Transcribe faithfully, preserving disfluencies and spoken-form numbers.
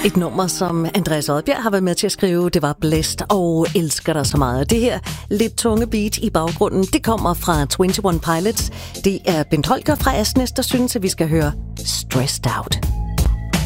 Et nummer, som Andreas Odbjerg har været med til at skrive. Det var Blæst og elsker dig så meget. Det her lidt tunge beat i baggrunden, det kommer fra enogtyve Pilots. Det er Bent Holger fra Asnes, der synes, at vi skal høre Stressed Out.